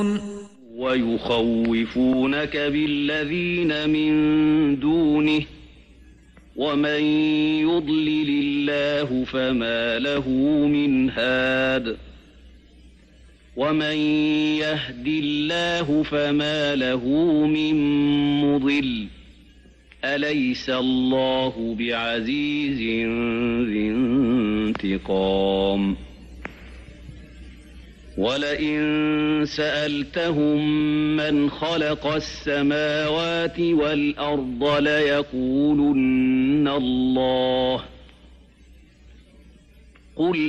ويخوفونك بالذين من دونه ومن يضلل الله فما له من هاد ومن يهد الله فما له من مضل أليس الله بعزيز ذي انتقام ولئن سألتهم من خلق السماوات والأرض ليقولن الله قل